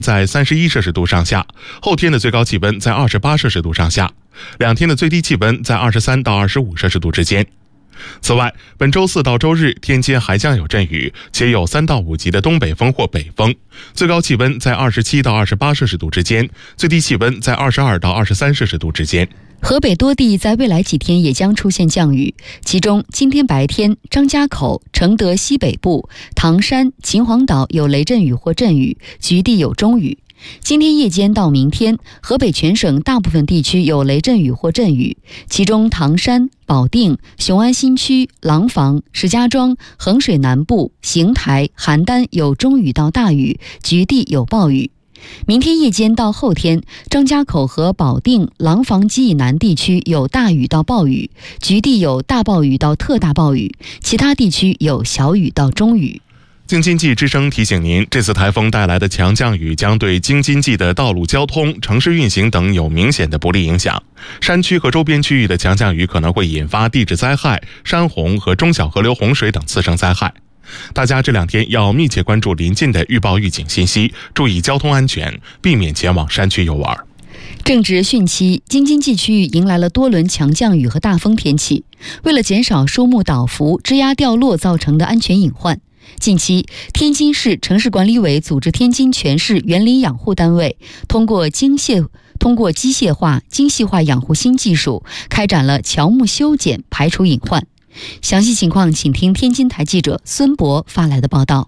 在31摄氏度上下，后天的最高气温在28摄氏度上下，2天的最低气温在23到25摄氏度之间。此外，本周4到周日天津还将有阵雨，且有3到5级的东北风或北风，最高气温在27到28摄氏度之间，最低气温在22到23摄氏度之间。 河北多地在未来几天也将出现降雨，其中今天白天张家口、承德西北部、唐山、秦皇岛有雷阵雨或阵雨，局地有中雨。今天夜间到明天，河北全省大部分地区有雷阵雨或阵雨，其中唐山、保定、雄安新区、廊坊、石家庄、衡水南部、邢台、邯郸有中雨到大雨，局地有暴雨。明天夜间到后天，张家口和保定、廊坊及以南地区有大雨到暴雨，局地有大暴雨到特大暴雨，其他地区有小雨到中雨。 京津冀之声提醒您，这次台风带来的强降雨将对京津冀的道路交通、城市运行等有明显的不利影响。山区和周边区域的强降雨可能会引发地质灾害、山洪和中小河流洪水等次生灾害。大家这2天要密切关注临近的预报预警信息，注意交通安全，避免前往山区游玩。 正值汛期，京津冀区域迎来了多轮强降雨和大风天气。为了减少树木倒伏、枝丫掉落造成的安全隐患，近期，天津市城市管理委组织天津全市园林养护单位通过机械化、精细化养护新技术，开展了乔木修剪，排除隐患。详细情况，请听天津台记者孙博发来的报道。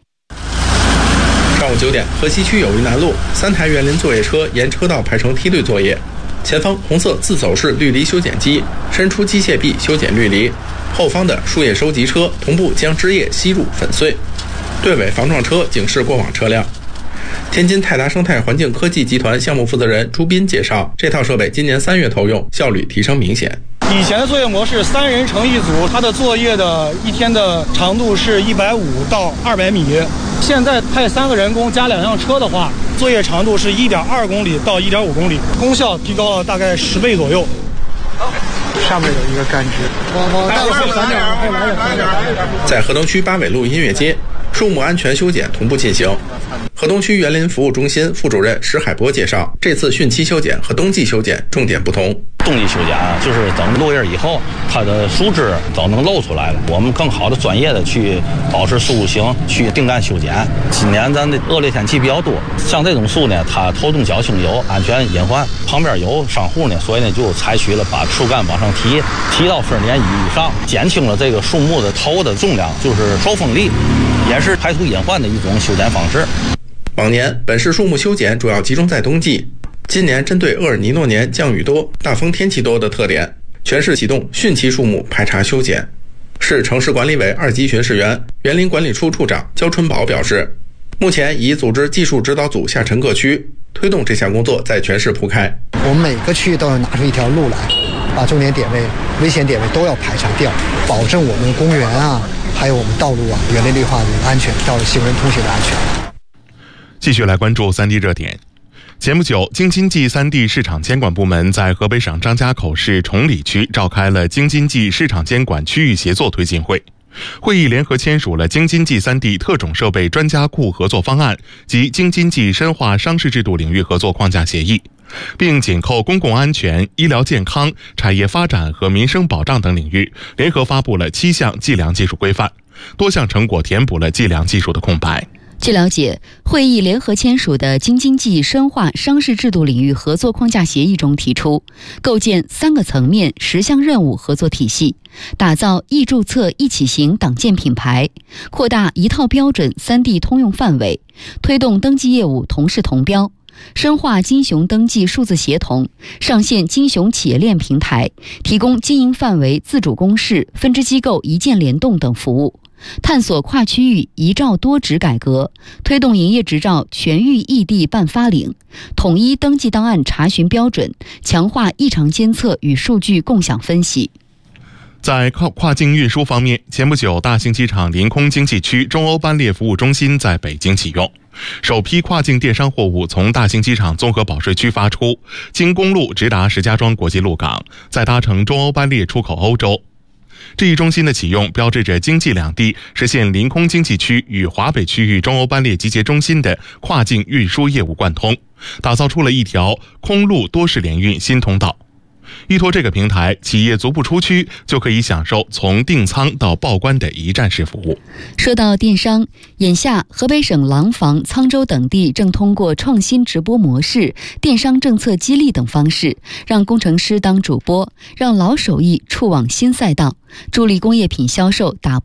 上午9点，河西区友谊南路3台园林作业车沿车道排成梯队作业，前方红色自走式绿篱修剪机伸出机械臂修剪绿篱，后方的树叶收集车同步将枝叶吸入粉碎，队尾防撞车警示过往车辆。天津泰达生态环境科技集团项目负责人朱斌介绍，这套设备今年3月投用，效率提升明显。 以前的作业模式3人成一组，它的作业的一天的长度是150到200米，现在派3个人工加2辆车的话，作业长度是1.2公里到1.5公里，功效提高了大概10倍左右。 上面有一个杆直， 在河东区八纬路音乐街，树木安全修剪同步进行。河东区园林服务中心副主任石海波介绍，这次汛期修剪和冬季修剪重点不同。 冬季修剪就是等落叶以后，它的树枝都能露出来了，我们更好的专业的去保持树形，去定干修剪。今年咱的恶劣天气比较多，像这种树呢，它头重脚轻有安全隐患，旁边有商户呢，所以呢就采取了把树干往上提到分年以上，减轻了这个树木的头的重量，就是受风力，也是排除隐患的一种修剪方式。 往年本市树木修剪主要集中在冬季，今年针对厄尔尼诺年降雨多、大风天气多的特点，全市启动汛期树木排查修剪。市城市管理委2级巡视员、园林管理处处长焦春宝表示，目前已组织技术指导组下沉各区，推动这项工作在全市铺开。 我们每个区域都要拿出一条路来，把重点点位、危险点位都要排查掉，保证我们公园啊，还有我们道路啊、园林绿化的安全，道路行人通行的安全。 继续来关注3地热点。前不久，京津冀3地市场监管部门在河北省张家口市崇礼区召开了京津冀市场监管区域协作推进会。会议联合签署了京津冀3地特种设备专家库合作方案及京津冀深化商事制度领域合作框架协议，并紧扣公共安全、医疗健康、产业发展和民生保障等领域，联合发布了7项计量技术规范，多项成果填补了计量技术的空白。 据了解，会议联合签署的京津冀深化商事制度领域合作框架协议中提出，构建3个层面10项任务合作体系，打造易注册一起行党建品牌，扩大一套标准3地通用范围，推动登记业务同事同标，深化金雄登记数字协同，上线金雄企业链平台，提供经营范围自主公示、分支机构一键联动等服务，探索跨区域一照多执改革，推动营业执照全域异地办发领，统一登记档案查询标准，强化异常监测与数据共享分析。 在跨境运输方面，前不久大兴机场临空经济区中欧班列服务中心在北京启用，首批跨境电商货物从大兴机场综合保税区发出，经公路直达石家庄国际陆港，再搭乘中欧班列出口欧洲。 这一中心的启用，标志着京冀两地实现临空经济区与华北区域中欧班列集结中心的跨境运输业务贯通，打造出了一条空陆多式联运新通道。依托这个平台，企业足不出区就可以享受从订仓到报关的一站式服务。 说到电商，眼下河北省廊坊、沧州等地正通过创新直播模式、电商政策激励等方式，让工程师当主播，让老手艺触网新赛道，助力工业品销售打